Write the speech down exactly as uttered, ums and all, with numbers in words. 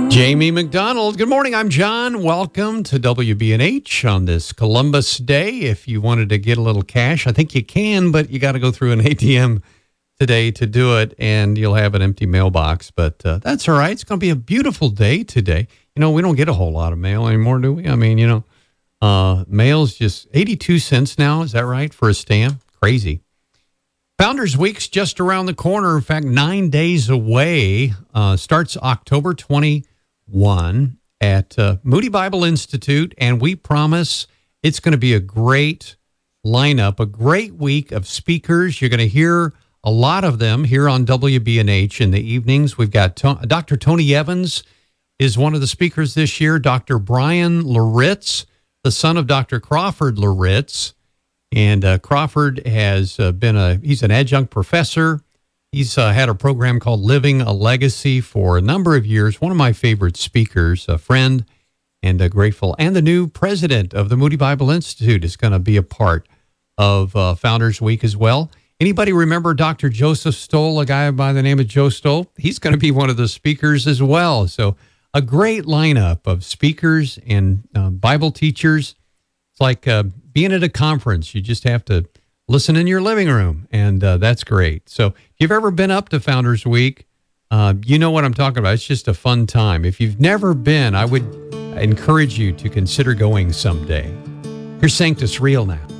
Jamie McDonald. Good morning. I'm John. Welcome to W B N H on this Columbus Day. If you wanted to get a little cash, I think you can, but you got to go through an A T M today to do it, and you'll have an empty mailbox. But uh, that's all right. It's going to be a beautiful day today. You know, we don't get a whole lot of mail anymore, do we? I mean, you know, uh, mail's just eighty-two cents now. Is that right? For a stamp? Crazy. Founders Week's just around the corner. In fact, nine days away. Uh, starts October twenty-first at uh, Moody Bible Institute, and we promise it's going to be a great lineup, a great week of speakers. You're going to hear a lot of them here on W B N H in the evenings. We've got to- Doctor Tony Evans is one of the speakers this year. Doctor Brian Loritz, the son of Doctor Crawford Loritz. And uh, Crawford has uh, been a, he's an adjunct professor. He's uh, had a program called Living a Legacy for a number of years. One of my favorite speakers, a friend and uh, grateful. And the new president of the Moody Bible Institute is going to be a part of uh, Founders Week as well. Anybody remember Doctor Joseph Stoll, a guy by the name of Joe Stoll? He's going to be one of the speakers as well. So a great lineup of speakers and uh, Bible teachers. It's like uh, being at a conference. You just have to listen in your living room, and uh, that's great. So if you've ever been up to Founders Week, uh, you know what I'm talking about. It's just a fun time. If you've never been, I would encourage you to consider going someday. Here's Sanctus Real now.